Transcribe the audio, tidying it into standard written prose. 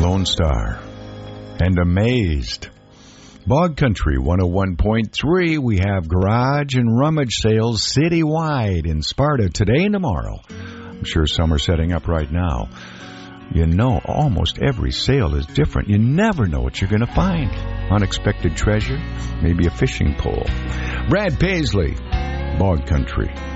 Lone Star and Amazed. Bog Country 101.3, we have garage and rummage sales citywide in Sparta today and tomorrow. I'm sure some are setting up right now. You know, almost every sale is different. You never know what you're going to find. Unexpected treasure, maybe a fishing pole. Brad Paisley, Bog Country.